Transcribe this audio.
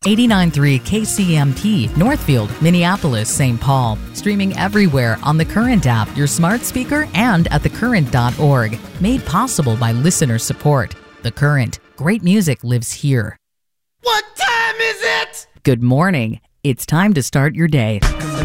89.3 KCMP, Northfield, Minneapolis, St. Paul. Streaming everywhere on the Current app, your smart speaker, and at thecurrent.org. Made possible by listener support. The Current. Great music lives here. What time is it? Good morning. It's time to start your day.